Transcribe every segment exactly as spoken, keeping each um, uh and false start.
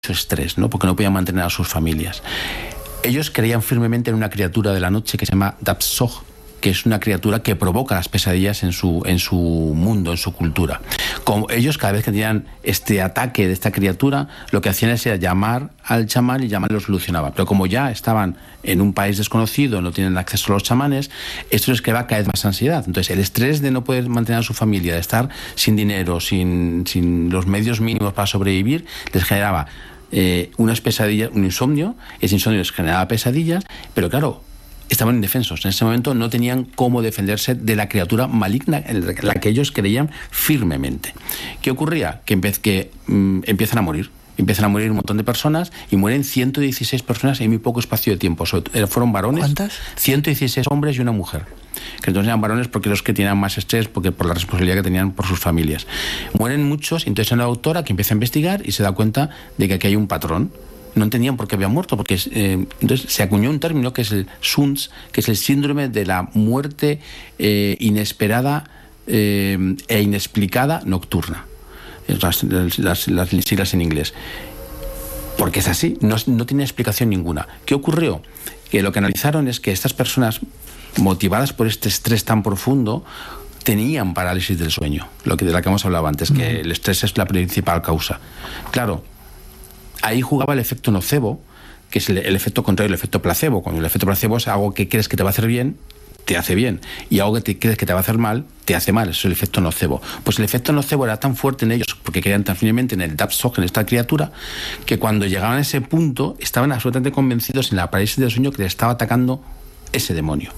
estrés, ¿no? Porque no podían mantener a sus familias. Ellos creían firmemente en una criatura de la noche que se llama Dapsog, que es una criatura que provoca las pesadillas en su, en su mundo, en su cultura. Como ellos, cada vez que tenían este ataque de esta criatura, lo que hacían era llamar al chamán y el chamán lo solucionaba. Pero como ya estaban en un país desconocido, no tienen acceso a los chamanes, esto les creaba cada vez más ansiedad. Entonces, el estrés de no poder mantener a su familia, de estar sin dinero, sin, sin los medios mínimos para sobrevivir, les generaba eh, unas pesadillas, un insomnio. Ese insomnio les generaba pesadillas, pero claro, estaban indefensos. En ese momento no tenían cómo defenderse de la criatura maligna en la que ellos creían firmemente. ¿Qué ocurría? Que, empe- que mmm, empiezan a morir. Empiezan a morir un montón de personas y mueren ciento dieciséis personas en muy poco espacio de tiempo. Fueron varones. ¿Cuántas? ciento dieciséis hombres y una mujer. Que entonces eran varones porque los que tenían más estrés, porque por la responsabilidad que tenían por sus familias. Mueren muchos, entonces una doctora que empieza a investigar y se da cuenta de que aquí hay un patrón. No entendían por qué habían muerto, porque eh, entonces se acuñó un término que es el S U N S, que es el síndrome de la muerte eh, inesperada eh, e inexplicada nocturna. Las, las, las siglas en inglés. Porque es así, no, no tiene explicación ninguna. ¿Qué ocurrió? Que lo que analizaron es que estas personas, motivadas por este estrés tan profundo, tenían parálisis del sueño, lo que de la que hemos hablado antes, que el estrés es la principal causa. Claro, ahí jugaba el efecto nocebo, que es el, el efecto contrario al efecto placebo. Cuando el efecto placebo es algo que crees que te va a hacer bien, te hace bien, y algo que te crees que te va a hacer mal, te hace mal. Eso es el efecto nocebo. Pues el efecto nocebo era tan fuerte en ellos, porque creían tan firmemente en el Dapsog, en esta criatura, que cuando llegaban a ese punto estaban absolutamente convencidos en la parálisis del sueño que les estaba atacando ese demonio.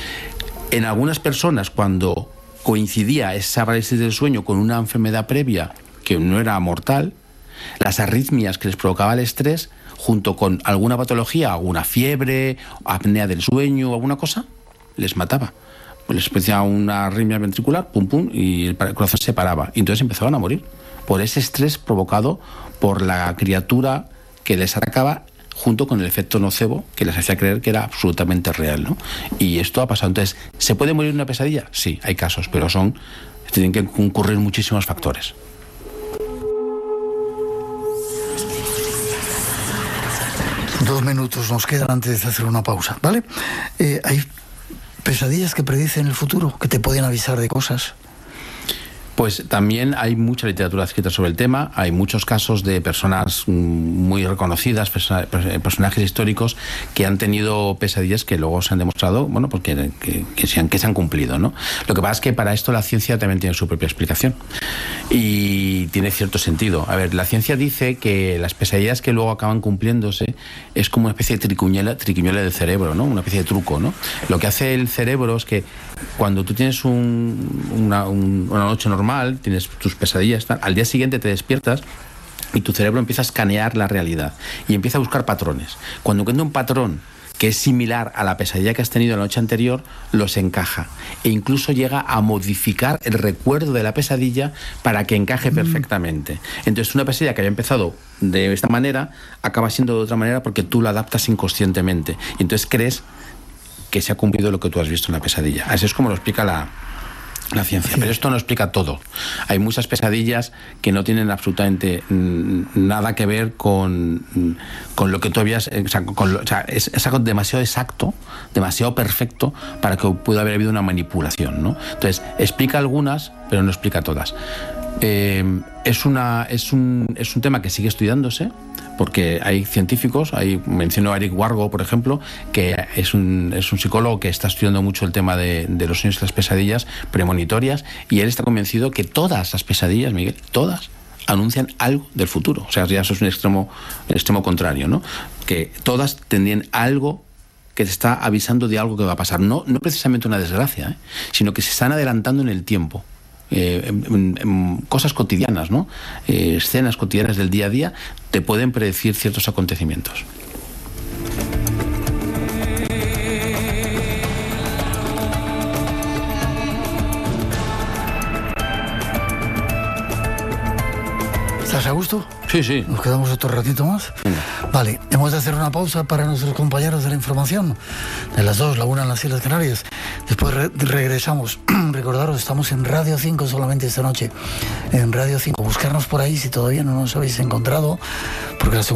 En algunas personas, cuando coincidía esa parálisis del sueño con una enfermedad previa que no era mortal, las arritmias que les provocaba el estrés, junto con alguna patología, alguna fiebre, apnea del sueño o alguna cosa, les mataba. Les empezaba una arritmia ventricular, pum pum, y el corazón se paraba. Y entonces empezaban a morir por ese estrés provocado por la criatura que les atacaba, junto con el efecto nocebo que les hacía creer que era absolutamente real, ¿no? Y esto ha pasado. Entonces, ¿se puede morir en una pesadilla? Sí, hay casos, pero son tienen que concurrir muchísimos factores. Dos minutos nos quedan antes de hacer una pausa, ¿vale? Eh, hay pesadillas que predicen el futuro, que te pueden avisar de cosas. Pues también hay mucha literatura escrita sobre el tema, hay muchos casos de personas muy reconocidas, personajes históricos que han tenido pesadillas que luego se han demostrado, bueno, porque que, que, se, han, que se han cumplido, ¿no? Lo que pasa es que para esto la ciencia también tiene su propia explicación y tiene cierto sentido. A ver, la ciencia dice que las pesadillas que luego acaban cumpliéndose es como una especie de triquiñuela, triquiñuela del cerebro, ¿no? Una especie de truco, ¿no? Lo que hace el cerebro es que cuando tú tienes un, una, un, una noche normal, tienes tus pesadillas, tal, al día siguiente te despiertas y tu cerebro empieza a escanear la realidad y empieza a buscar patrones. Cuando encuentra un patrón que es similar a la pesadilla que has tenido la noche anterior, los encaja e incluso llega a modificar el recuerdo de la pesadilla para que encaje perfectamente. Entonces una pesadilla que había empezado de esta manera acaba siendo de otra manera porque tú la adaptas inconscientemente y entonces crees que se ha cumplido lo que tú has visto en la pesadilla. Así es como lo explica la La ciencia, pero esto no explica todo. Hay muchas pesadillas que no tienen absolutamente nada que ver con, con lo que tú habías... O sea, con lo, o sea es, es algo demasiado exacto, demasiado perfecto para que pueda haber habido una manipulación, ¿no? Entonces, explica algunas, pero no explica todas. Eh, es, una, es, un, es un tema que sigue estudiándose, porque hay científicos, hay, menciono a Eric Wargo, por ejemplo, que es un, es un psicólogo que está estudiando mucho el tema de, de los sueños y las pesadillas premonitorias, y él está convencido que todas las pesadillas, Miguel, todas, anuncian algo del futuro. O sea, ya eso es un extremo, el extremo contrario, ¿no? Que todas tendrían algo que te está avisando de algo que va a pasar. No, no precisamente una desgracia, ¿eh? Sino que se están adelantando en el tiempo. Eh, en, en cosas cotidianas, ¿no? Eh, escenas cotidianas del día a día te pueden predecir ciertos acontecimientos. Estás a gusto? Sí, sí. ¿Nos quedamos otro ratito más? Venga. Vale, hemos de hacer una pausa para nuestros compañeros de la información. De las dos, la una en las Islas Canarias. Después re regresamos. Recordaros, estamos en Radio cinco solamente esta noche. En Radio cinco. Buscarnos por ahí si todavía no nos habéis encontrado. Porque la segunda